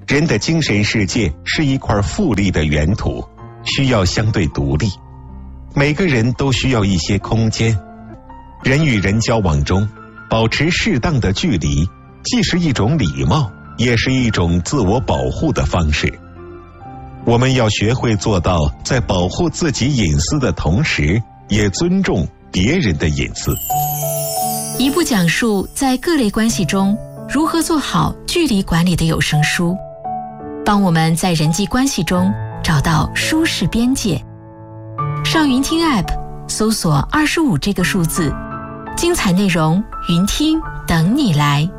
人的精神世界是一块富丽的圆土，需要相对独立。每个人都需要一些空间。人与人交往中，保持适当的距离，既是一种礼貌，也是一种自我保护的方式。我们要学会做到在保护自己隐私的同时，也尊重别人的隐私。 一部讲述在各类关系中如何做好距离管理的有声书，帮我们在人际关系中找到舒适边界。上云听 App 搜索25这个数字，精彩内容云听等你来。